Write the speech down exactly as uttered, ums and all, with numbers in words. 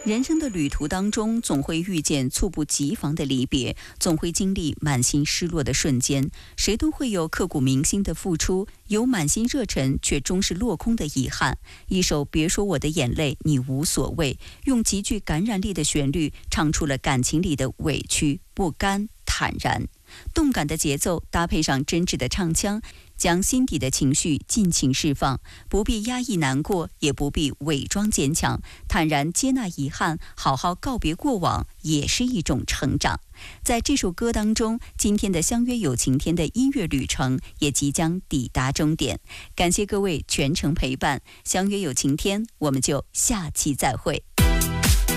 人生的旅途当中，总会遇见猝不及防的离别，总会经历满心失落的瞬间。谁都会有刻骨铭心的付出，有满心热忱却终是落空的遗憾。一首《别说我的眼泪你无所谓》，用极具感染力的旋律，唱出了感情里的委屈、不甘、坦然。动感的节奏搭配上真挚的唱腔，将心底的情绪尽情释放，不必压抑难过，也不必伪装坚强，坦然接纳遗憾，好好告别过往，也是一种成长。在这首歌当中，今天的相约有晴天的音乐旅程也即将抵达终点。感谢各位全程陪伴，相约有晴天，我们就下期再会。